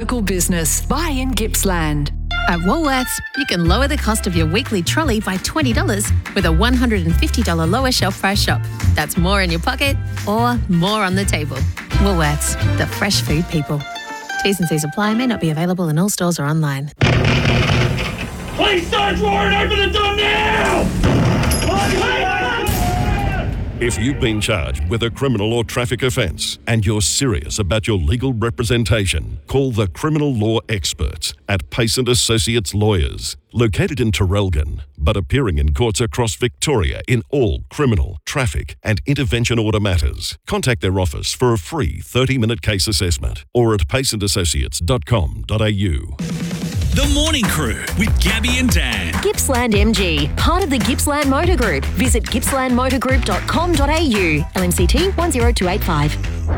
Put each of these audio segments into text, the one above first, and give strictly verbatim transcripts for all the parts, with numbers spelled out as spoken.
local business. Buy in Gippsland. At Woolworths, you can lower the cost of your weekly trolley by twenty dollars with a one hundred fifty dollars lower shelf price shop. That's more in your pocket or more on the table. Woolworths, the fresh food people. T's and C's apply, may not be available in all stores or online. Please start roaring, open the door now! If you've been charged with a criminal or traffic offence and you're serious about your legal representation, call the criminal law experts at Pace and Associates Lawyers, located in Traralgon, but appearing in courts across Victoria in all criminal, traffic and intervention order matters. Contact their office for a free thirty-minute case assessment or at pace and associates dot com dot a u. The Morning Crew with Gabby and Dan. Gippsland M G, part of the Gippsland Motor Group. Visit gippsland motor group dot com dot a u. L M C T one zero two eight five.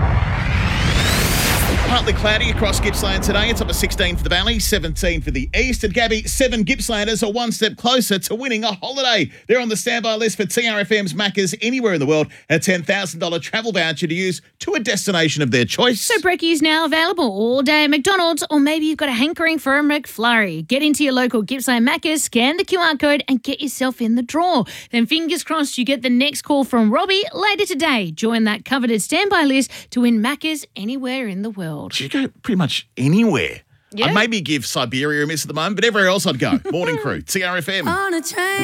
Partly cloudy across Gippsland today. It's up to sixteen for the Valley, seventeen for the East. And Gabby, seven Gippslanders are one step closer to winning a holiday. They're on the standby list for T R F M's Macca's anywhere in the world, a ten thousand dollars travel voucher to use to a destination of their choice. So Brekkie's now available all day at McDonald's, or maybe you've got a hankering for a McFlurry. Get into your local Gippsland Macca's, scan the Q R code and get yourself in the draw. Then fingers crossed you get the next call from Robbie later today. Join that coveted standby list to win Macca's anywhere in the world. You go pretty much anywhere. Yeah. I'd maybe give Siberia a miss at the moment, but everywhere else I'd go. Morning Crew, T R F M. On a train.